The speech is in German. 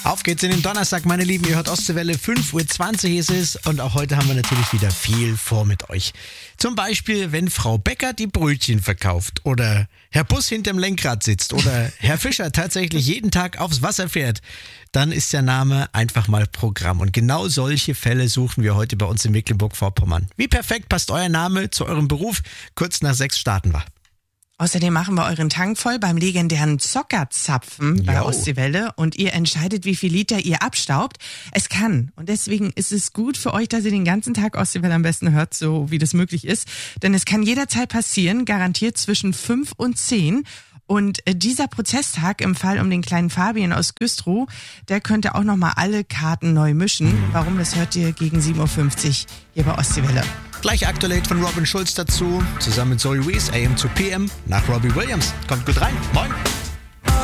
Auf geht's in den Donnerstag, meine Lieben. Ihr hört Ostseewelle, 5:20 Uhr ist es. Und auch heute haben wir natürlich wieder viel vor mit euch. Zum Beispiel, wenn Frau Becker die Brötchen verkauft oder Herr Bus hinterm Lenkrad sitzt oder Herr Fischer tatsächlich jeden Tag aufs Wasser fährt, dann ist der Name einfach mal Programm. Und genau solche Fälle suchen wir heute bei uns in Mecklenburg-Vorpommern. Wie perfekt passt euer Name zu eurem Beruf? Kurz nach 6 starten wir. Außerdem machen wir euren Tank voll beim legendären Zockerzapfen bei Ostseewelle und ihr entscheidet, wie viel Liter ihr abstaubt. Es kann und deswegen ist es gut für euch, dass ihr den ganzen Tag Ostseewelle am besten hört, so wie das möglich ist. Denn es kann jederzeit passieren, garantiert zwischen 5 und 10. Und dieser Prozesstag im Fall um den kleinen Fabian aus Güstrow, der könnte auch nochmal alle Karten neu mischen. Warum, das hört ihr gegen 7:50 Uhr hier bei Ostseewelle. Gleich Aktuell von Robin Schulz dazu, zusammen mit Zoe Wees, AM to PM, nach Robbie Williams. Kommt gut rein. Moin.